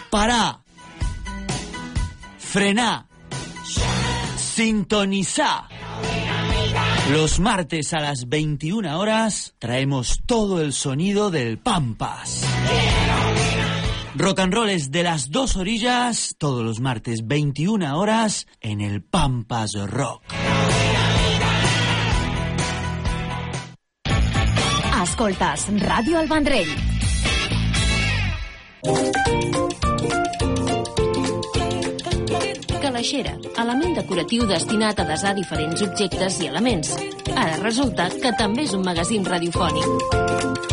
parar, frenar, sintonizar. Los martes a las 21 horas traemos todo el sonido del Pampas. Rock and roll es de las dos orillas, todos los martes 21 horas en el Pampas Rock. Escoltes Ràdio El Vendrell. Calaixera, element decoratiu destinat a desar diferents objectes i elements. Ara resulta que també és un magazín radiofònic.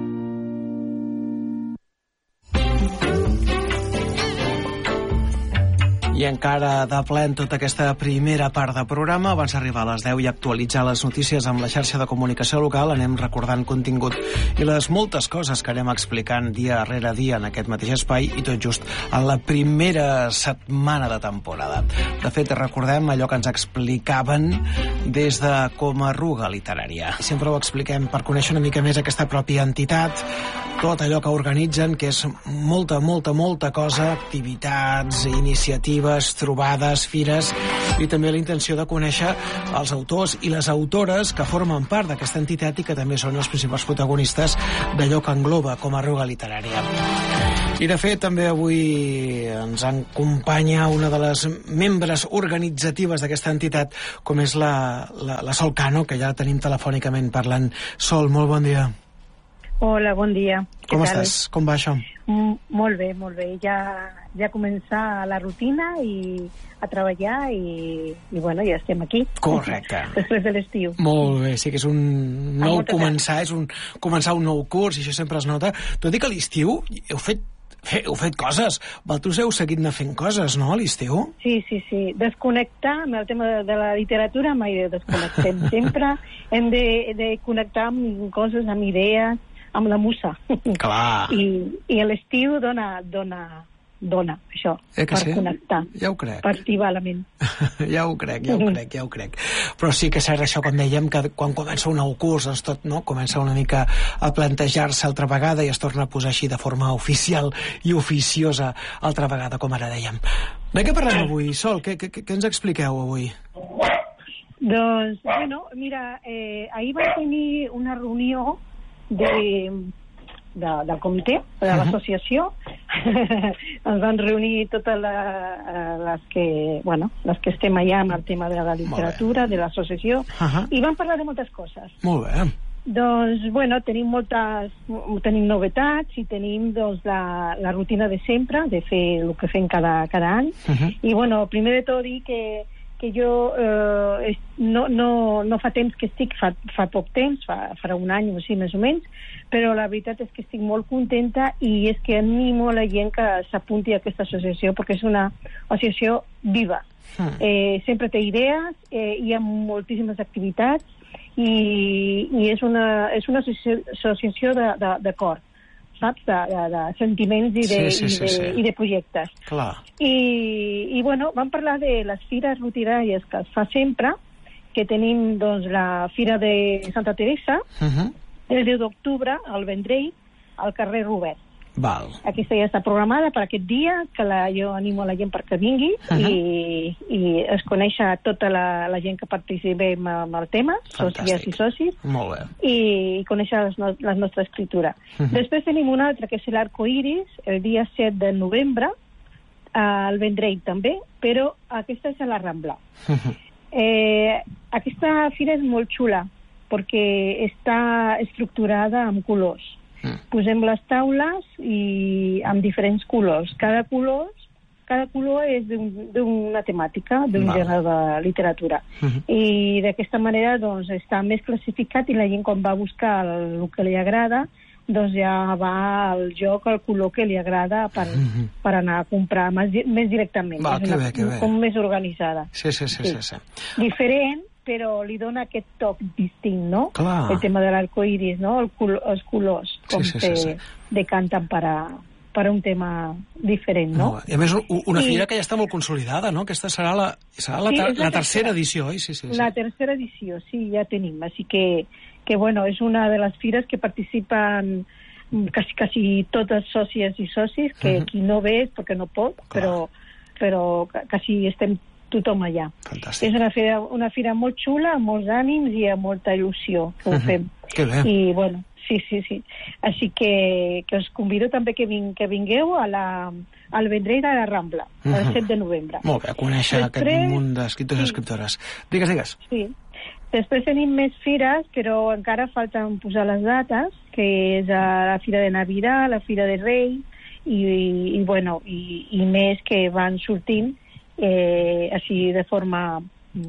I encara de ple en tota aquesta primera part de programa, abans d'arribar a les 10 i actualitzar les notícies amb la xarxa de comunicació local, anem recordant contingut i les moltes coses que anem explicant dia rere dia en aquest mateix espai i tot just en la primera setmana de temporada. De fet, recordem allò que ens explicaven des de Comarruga Literària. Sempre ho expliquem per conèixer una mica més aquesta pròpia entitat, tot allò que organitzen, que és molta cosa, activitats, iniciatives, trobades, fires, i també la intenció de conèixer els autors i les autores que formen part d'aquesta entitat i que també són els principals protagonistes d'allò que engloba Comarruga Literària. I de fet també avui ens acompanya una de les membres organitzatives d'aquesta entitat, com és la Sol Cano, que ja la tenim telefònicament parlant. Sol, molt bon dia. Hola, bon dia. Com estàs? Com va això? Molt bé. Ja comença la rutina i a treballar i bueno, ja estem aquí. Correcte. Després de l'estiu. Molt bé, sí que és un nou començar, començar un nou curs i això sempre es nota. Tot i que a l'estiu heu fet coses. Vosaltres heu seguit anar fent coses, no, a l'estiu? Sí. Desconnectar amb el tema de la literatura mai desconnectem. Sempre hem de connectar amb coses, amb idees, amb la musa. Clar. I a l'estiu dona això, per connectar. Ja ho crec. Per activar la ment. Ja ho crec. Però sí que és cert això, com dèiem, que quan comença un nou curs, doncs tot, no?, comença una mica a plantejar-se altra vegada i es torna a posar així de forma oficial i oficiosa altra vegada, com ara dèiem. De què parlem avui, Sol? Què ens expliqueu avui? Doncs, bueno, mira, ahir vam tenir una reunió del comitè, de l'associació. Ens van reunir totes les que estem allà amb el tema de la literatura, de l'associació, i vam parlar de moltes coses. Molt bé. Doncs, bueno, tenim novetats i tenim la rutina de sempre, de fer el que fem cada any. I, bueno, primer de tot dir que jo no fa temps que estic, fa poc temps, farà un any o així més o menys, però la veritat és que estic molt contenta i és que animo a la gent que s'apunti a aquesta associació perquè és una associació viva. Sempre té idees, hi ha moltíssimes activitats i és una associació de cor, saps? De sentiments i de projectes. Clar. I bueno, vam parlar de les fires rutinàries que es fa sempre, que tenim doncs la Fira de Santa Teresa, el 10 d'octubre, al Vendrell, al carrer Robert. Val. Aquesta ja està programada per aquest dia, que jo animo a la gent perquè vingui i es coneix a tota la gent que participem amb el tema, sòcies i socis. Molt bé. I conèixer la nostra escriptura. Després tenim una altra, que és l'Arcoiris, el dia 7 de novembre, al Vendrell també, però aquesta és a la Rambla. Aquesta fira és molt xula, perquè està estructurada amb colors. Posem les taules i amb diferents colors. Cada color és d'una temàtica, d'un gènere de literatura. I d'aquesta manera doncs, està més classificat i la gent quan va a buscar el que li agrada doncs ja va al joc el color que li agrada per anar a comprar més directament. Com més organitzada. Sí. Diferent, però li dona aquest toc distint, no? Clar. El tema de l'arcoiris, no? Els colors, com se decanten per a un tema diferent, no? I a més, una fira que ja està molt consolidada, no? Aquesta serà la tercera edició, oi? Sí. La tercera edició, sí, ja tenim. Així que bueno, és una de les fires que participen quasi totes sòcies i socis, que qui no ve és perquè no pot, però quasi estem tothom allà. Fantàstic. És una fira molt xula, amb molts ànims i amb molta il·lusió que ho fem. Que bé. I, bueno, sí. Així que us convido també que vingueu al Vendrell de la Rambla, el 7 de novembre. Molt bé, a conèixer aquest munt d'escriptors i escriptores. Digues. Sí. Després tenim més fires, però encara falten posar les dates, que és a la Fira de Navidad, la Fira de Rei, i més que van sortint així de forma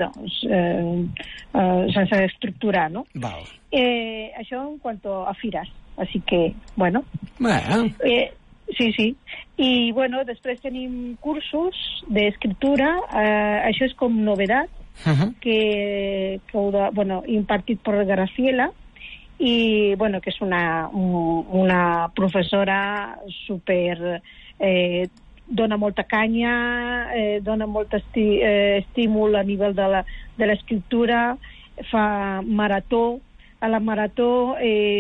sense estructurar, ¿no? Val. Això en cuanto a fires. Así que, bueno. Sí. I, bueno, després tenim cursos d'escriptura. Això és com novedat, que impartit per Graciela, i, bueno, que és una professora super... dona molta canya, dona molt estímul a nivell de l'escriptura, fa marató. A la marató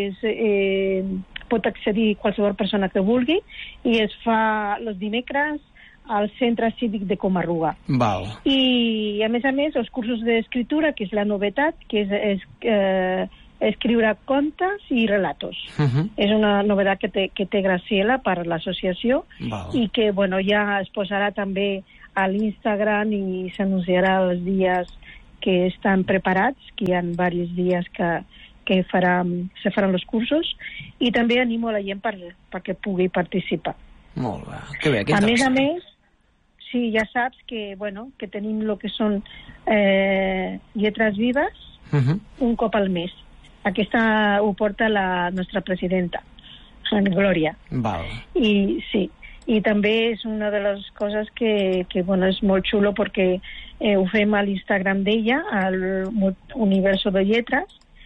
pot accedir qualsevol persona que vulgui, i es fa els dimecres al Centre Cívic de Comarruga. Val. I, a més, els cursos d'escriptura, que és la novetat, que és escriure contes i relatos. És una novetat que té Graciela per l'associació. Val. I que, bueno, ja es posarà també a l'Instagram i s'anunciarà els dies que estan preparats, que hi ha diversos dies que se faran els cursos, i també animo a la gent perquè pugui participar. Molt bé. Que bé, a més, sí, ja saps que, bueno, que tenim el que són lletres vives un cop al mes. Aquesta ho porta la nostra presidenta, Glòria. Val. I sí, i també és una de les coses que bueno, és molt xulo perquè ho fem a l'Instagram d'ella, al Universo de Lletres,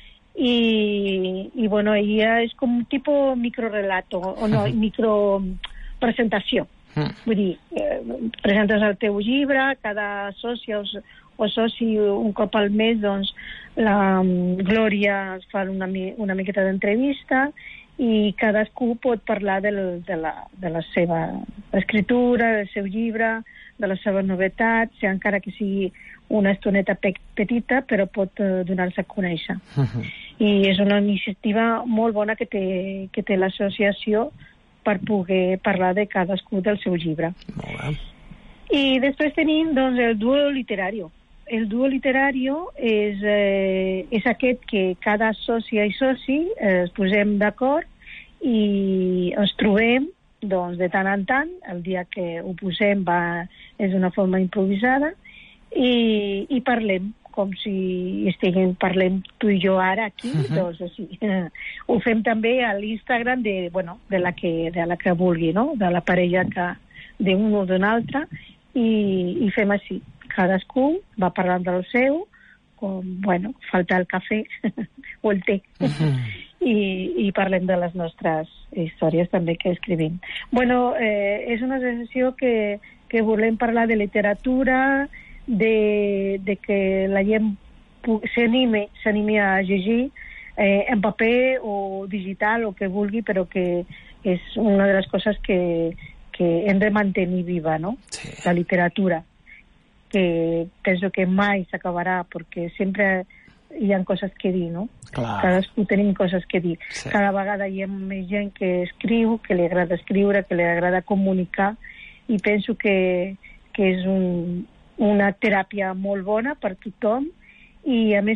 i bueno, ella és com un tipus microrelato, o no, micropresentació. Vull dir, presentes el teu llibre, cada soci o soci un cop al mes, doncs la Glòria fa una miqueta d'entrevista i cadascú pot parlar de la seva escriptura, del seu llibre, de les seves novetats, encara que sigui una estoneta petita, però pot donar-se a conèixer. I és una iniciativa molt bona que té l'associació per poder parlar de cadascú del seu llibre. Molt bé. I després tenim, doncs, el duo literario. El duo literario és aquest que cada sòcia i soci es posem d'acord i ens trobem, doncs, de tant en tant. El dia que ho posem és d'una forma improvisada i parlem, com si parlem tu i jo ara aquí, doncs així. Ho fem també a l'Instagram de la que vulgui, no? De la parella d'un o d'un altre, i fem així. Cadascú va parlant del seu, com, bueno, falta el cafè o el té. I parlem de les nostres històries també que escrivim. Bueno, és una sessió que volem parlar de literatura, de que la gent s'animi a llegir en paper o digital o que vulgui, però que és una de les coses que hem de mantenir viva, no? Sí. La literatura, que penso que mai s'acabarà, perquè sempre hi ha coses que dir, no? Clar. Cadascú tenim coses que dir. Sí. Cada vegada hi ha més gent que escriu, que li agrada escriure, que li agrada comunicar, i penso que és una teràpia molt bona per tothom, i a més,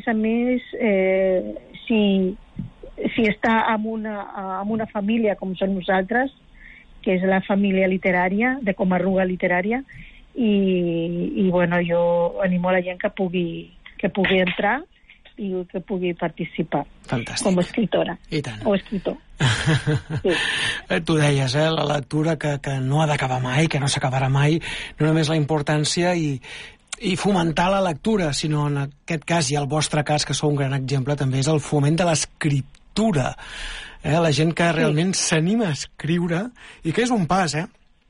si està amb una família com som nosaltres, que és la família literària, de Comarruga Literària, i bueno, jo animo a la gent que pugui entrar i que pugui participar. Fantàstic. Com a escriptora. I tant. O escriptor. Sí. Tu deies, la lectura que no ha d'acabar mai, que no s'acabarà mai, no només la importància i fomentar la lectura, sinó en aquest cas, i el vostre cas, que sou un gran exemple, també és el foment de l'escriptura. La gent que realment s'anima a escriure, i que és un pas,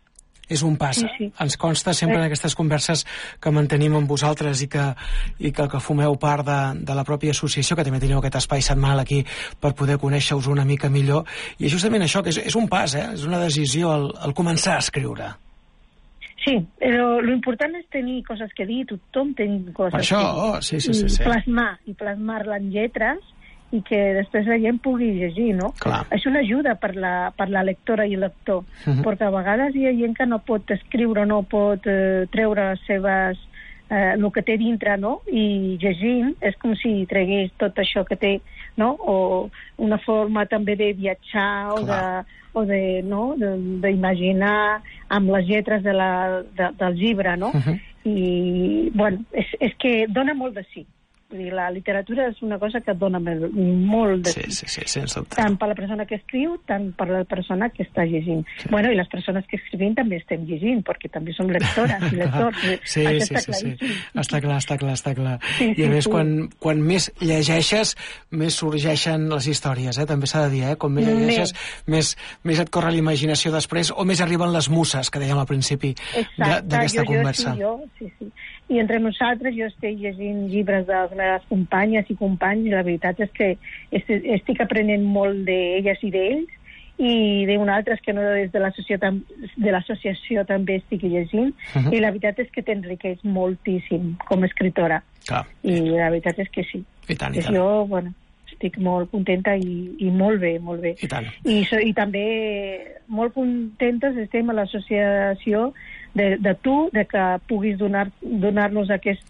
És un pas. Sí. Ens consta sempre en aquestes converses que mantenim amb vosaltres i que fumeu part de la pròpia associació, que també teniu aquest espai setmanal aquí per poder conèixer-vos una mica millor. I és justament això, que és un pas, és una decisió al començar a escriure. Sí, però l'important és tenir coses que dir, tothom té coses per això, que dir. Sí. I plasmar-la en lletres i que després la gent pugui llegir, no? Clar. És una ajuda per la lectora i el lector, perquè a vegades hi ha gent que no pot escriure, no pot treure les seves el que té dintre, no? I llegint és com si tregués tot això que té, no? O una forma també de viatjar o d'imaginar amb les lletres del llibre, no? I, bueno, és que dona molt de sí. Vull dir, la literatura és una cosa que et dona molt de sí. Sí, sens dubte. Tant per la persona que escriu, tant per la persona que està llegint. Sí. Bueno, i les persones que escrivim també estem llegint, perquè també som lectores i lectors. Sí. Està clar. Sí, I a més, quan més llegeixes, més sorgeixen les històries, també s'ha de dir, com més llegeixes, més et corre l'imaginació després, o més arriben les muses, que dèiem al principi d'aquesta conversa. Sí. I entre nosaltres jo estic llegint llibres de les meves companyes i companys, i la veritat és que estic aprenent molt d'elles i d'ells, i d'un altre que no des de l'associació també estic llegint, i la veritat és que t'enriqueix moltíssim com a escriptora. I la veritat és que sí. I tant. Jo, bueno, estic molt contenta i molt bé. I tant. I també molt contentes estem a l'associació de tu, de que puguis donar-nos aquest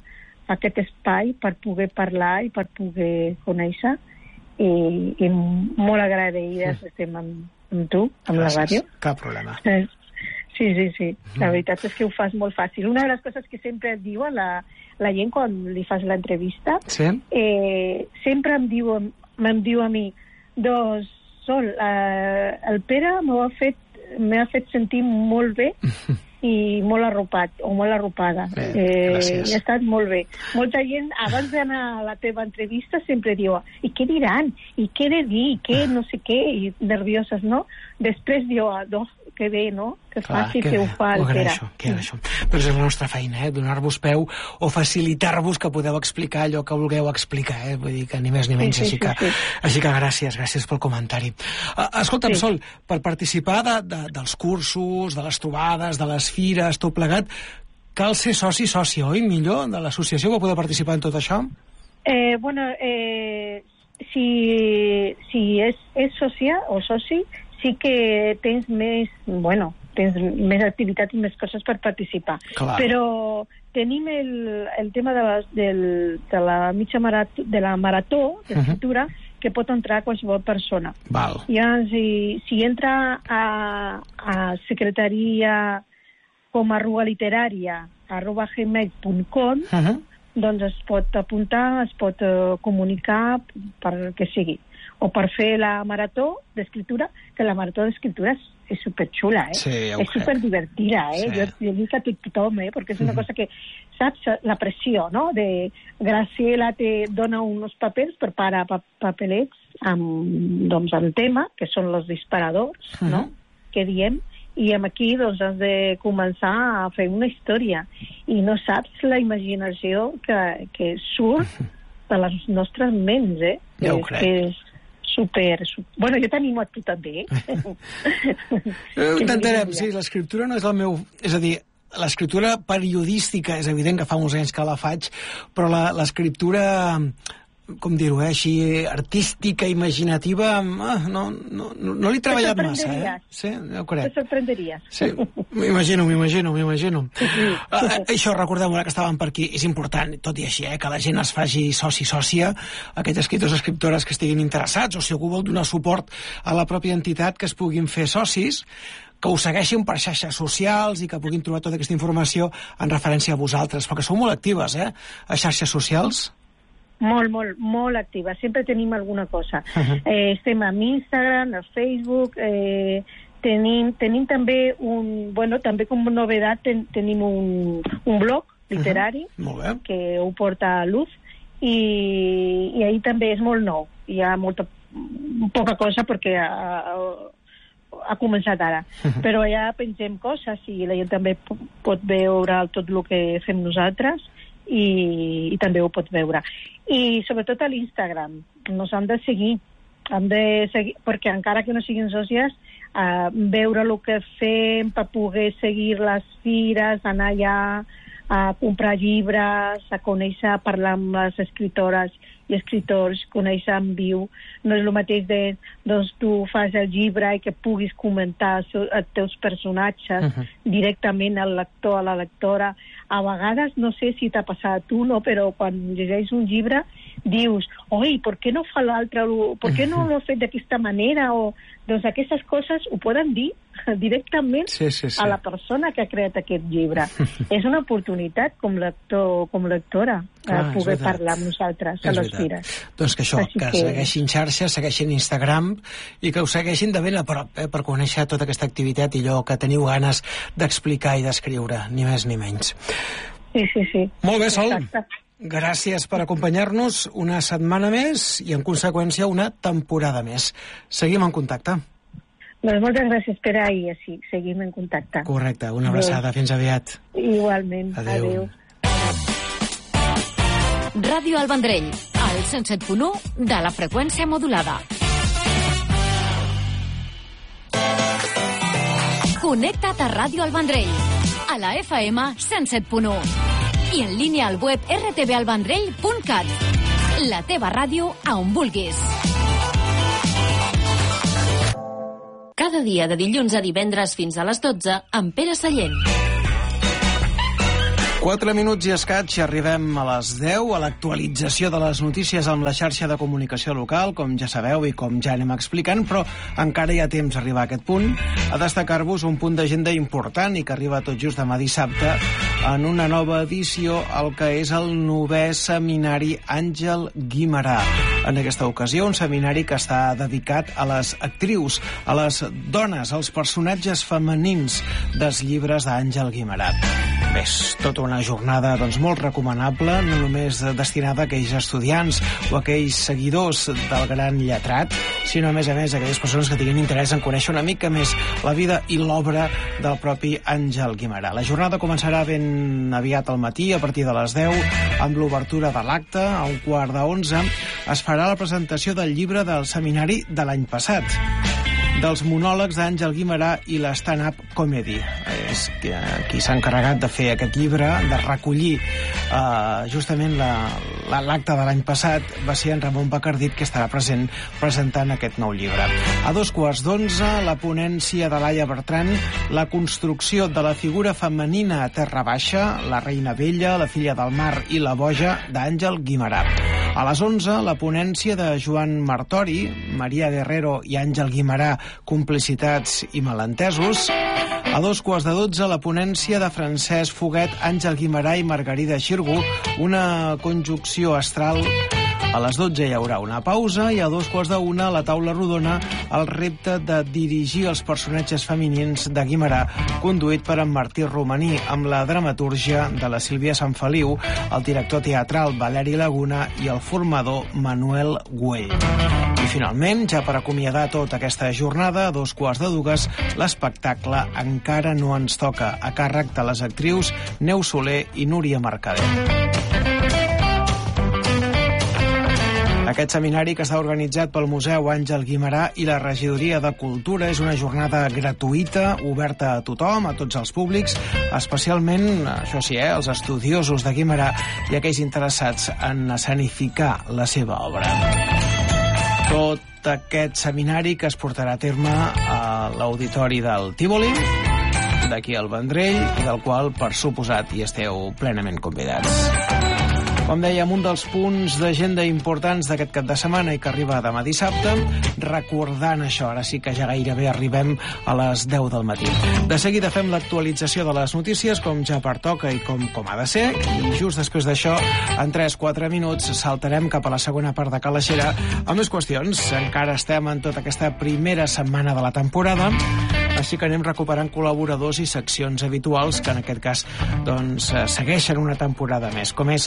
espai per poder parlar i per poder conèixer, i molt agraïdes estem amb tu, amb la ràdio. Cap problema. Sí. La veritat és que ho fas molt fàcil. Una de les coses que sempre et diu la gent quan li fas l'entrevista, sempre em diu a mi, doncs, Sol, el Pere m'ha fet sentir molt bé i molt arropat o molt arropada. Gràcies. Ha estat molt bé. Molta gent, abans d'anar a la teva entrevista, sempre diu, i què diran? I què he de dir? I què no sé què? I nervioses, no? Després diu, que bé, no? Que fàcil que ho fa el Pere. Però és la nostra feina, donar-vos peu o facilitar-vos que podeu explicar allò que vulgueu explicar, vull dir que ni més ni menys. Així que gràcies pel comentari. Escolta'm, Sol, per participar dels cursos, de les trobades, de les fires, tot plegat, cal ser soci, oi? Millor, de l'associació, per poder participar en tot això? Si és sòcia o soci, sí que tens més activitat i més coses per participar. Clar. Però tenim el tema de la marató d'escriptura, que pot entrar qualsevol persona. Val. Si entra a secretaria com@literària@gmail.com, doncs es pot apuntar, es pot comunicar per que sigui. O per fer la marató d'escriptura, que la marató d'escriptura és superxula, Sí, ja és superdivertida, Sí. Jo dic a tothom, perquè és una cosa que, saps, la pressió, no? Graciela te dona uns papers, prepara papelets amb el tema, que són els disparadors, no? Que diem, i aquí doncs has de començar a fer una història, i no saps la imaginació que surt de les nostres ments, Ja ho crec. Que és Bueno, jo t'animo a tu també. Ho intentarem, sí, l'escriptura no és el meu... És a dir, l'escriptura periodística és evident que fa molts anys que la faig, però l'escriptura, com dir-ho, així, artística, imaginativa, no l'he treballat massa, Sí, ja ho crec. Te sorprenderies. Sí, m'imagino. Això, recordem-ho, que estàvem per aquí, és important, tot i així, que la gent es faci soci-sòcia, aquests escriptors o escriptores que estiguin interessats, o si algú vol donar suport a la pròpia entitat, que es puguin fer socis, que us segueixin per xarxes socials i que puguin trobar tota aquesta informació en referència a vosaltres, perquè sou molt actives, a xarxes socials. Molt activa. Sempre tenim alguna cosa. Estem a Instagram, a Facebook, tenim també també com novedat tenim un blog literari que ho porta a Luz, i ahir també és molt nou. Hi ha poca cosa perquè ha començat ara. Però allà pensem coses i la gent també pot veure tot el que fem nosaltres i també ho pot veure. I sobretot a l'Instagram. Nos han de seguir, perquè encara que no siguin sòcies, veure el que fem per poder seguir les fires, anar allà a comprar llibres, a conèixer, a parlar amb les escritores i escriptors, conèixer en viu. No és el mateix doncs tu fas el llibre i que puguis comentar els teus personatges directament al lector, a la lectora. A vegades, no sé si t'ha passat a tu, no, però quan llegeix un llibre dius, oi, per què no fa l'altre? Per què no l'ha fet d'aquesta manera? Doncs aquestes coses ho poden dir directament a la persona que ha creat aquest llibre. És una oportunitat com lector, com lectora, poder parlar amb nosaltres a les fires. Doncs que això, que segueixin xarxes, segueixin Instagram i que us segueixin de ben a prop per conèixer tota aquesta activitat i allò que teniu ganes d'explicar i d'escriure, ni més ni menys. Sí. Molt bé, Sol. Gràcies per acompanyar-nos una setmana més i, en conseqüència, una temporada més. Seguim en contacte. Doncs moltes gràcies, Pere, i així seguim en contacte. Correcte, una abraçada. Fins aviat. Igualment. Adéu. Ràdio El Vendrell, al 107.1 de la freqüència modulada. Connecta't a Ràdio El Vendrell, a la FM 107.1 i en línia al web rtvalvendrell.cat. La teva ràdio a on vulguis. Cada dia de dilluns a divendres fins a les 12 amb Pere Sallent. 4 minuts i escaig i arribem a les 10 a l'actualització de les notícies amb la xarxa de comunicació local, com ja sabeu i com ja anem explicant, però encara hi ha temps d'arribar a aquest punt, a destacar-vos un punt d'agenda important i que arriba tot just demà dissabte en una nova edició, el que és el 9è Seminari Àngel Guimerà. En aquesta ocasió, un seminari que està dedicat a les actrius, a les dones, als personatges femenins dels llibres d'Àngel Guimerà. Bé, és tota una jornada molt recomanable, no només destinada a aquells estudiants o a aquells seguidors del gran lletrat, sinó a més a aquelles persones que tinguin interès en conèixer una mica més la vida i l'obra del propi Àngel Guimerà. La jornada començarà ben aviat al matí, a partir de les 10, amb l'obertura de l'acte. A 11:15 es farà la presentació del llibre del seminari de l'any passat, dels monòlegs d'Àngel Guimerà i l'stand-up comedy. És qui s'ha encarregat de fer aquest llibre, de recollir justament l'acte de l'any passat, va ser en Ramon Bacardit, que estarà present presentant aquest nou llibre. A 11:15, la ponència de Laia Bertran, la construcció de la figura femenina a Terra Baixa, la reina vella, la filla del mar i la boja d'Àngel Guimerà. A les 11, la ponència de Joan Martori, Maria Guerrero i Àngel Guimerà, complicitats i malentesos. A 11:15, la ponència de Francesc Foguet, Àngel Guimerà i Margarida Xirgu, una conjunció astral. A les 12 hi haurà una pausa i a 2:15, la taula rodona, el repte de dirigir els personatges femenins de Guimerà, conduït per en Martí Romaní, amb la dramatúrgia de la Sílvia Sanfeliu, el director teatral Valeri Laguna i el formador Manuel Güell. I finalment, ja per acomiadar tota aquesta jornada, a 2:15, l'espectacle Encara no ens toca, a càrrec de les actrius Neus Soler i Núria Mercader. Aquest seminari, que està organitzat pel Museu Àngel Guimerà i la Regidoria de Cultura, és una jornada gratuïta, oberta a tothom, a tots els públics, especialment, això sí, als estudiosos de Guimerà i aquells interessats en escenificar la seva obra. Tot aquest seminari que es portarà a terme a l'auditori del Tívoli, d'aquí al Vendrell, i del qual, per suposat, hi esteu plenament convidats. Com dèiem, un dels punts d'agenda importants d'aquest cap de setmana i que arriba demà dissabte, recordant això, ara sí que ja gairebé arribem a les 10 del matí. De seguida fem l'actualització de les notícies, com ja pertoca i com ha de ser, i just després d'això, en 3-4 minuts, saltarem cap a la segona part de Calaixera amb més qüestions. Encara estem en tota aquesta primera setmana de la temporada, així que anem recuperant col·laboradors i seccions habituals que en aquest cas segueixen una temporada més, com és la Montse Porta.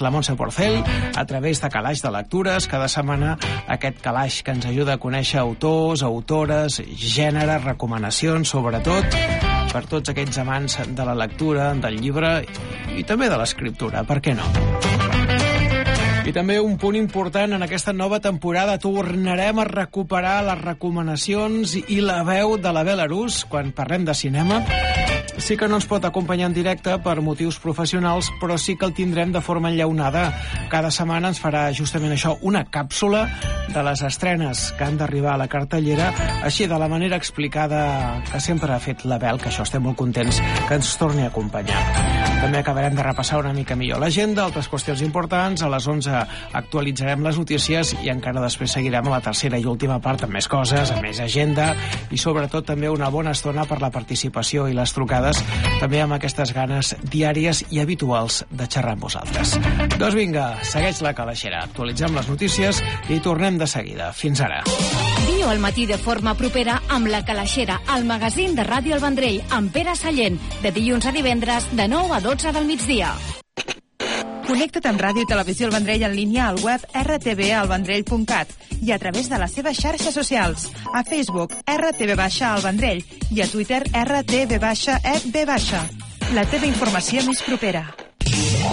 Porcel, a través de Calaix de Lectures. Cada setmana aquest calaix que ens ajuda a conèixer autors, autores, gènere, recomanacions, sobretot per tots aquells amants de la lectura, del llibre i també de l'escriptura, per què no? I també un punt important en aquesta nova temporada, tornarem a recuperar les recomanacions i la veu de la Belarus quan parlem de cinema. Sí que no ens pot acompanyar en directe per motius professionals, però sí que el tindrem de forma enllaunada. Cada setmana ens farà justament això, una càpsula de les estrenes que han d'arribar a la cartellera, així de la manera explicada que sempre ha fet la Bel, que això estem molt contents que ens torni a acompanyar. També acabarem de repassar una mica millor l'agenda, altres qüestions importants. A les 11 actualitzarem les notícies i encara després seguirem a la tercera i última part amb més coses, amb més agenda i sobretot també una bona estona per la participació i les trucades, també amb aquestes ganes diàries i habituals de xerrar amb vosaltres. Doncs vinga, segueix la calaixera, actualitzem les notícies i tornem de seguida. Fins ara. Viu al matí de forma propera amb la Calaixera, el magazín de Ràdio El Vendrell, amb Pere Sallent, de dilluns a divendres, de 9 a 12 del migdia. Connecta't amb Ràdio i Televisió El Vendrell en línia al web rtvalvendrell.cat i a través de les seves xarxes socials, a Facebook RTV El Vendrell i a Twitter RTV-EB. La teva informació més propera.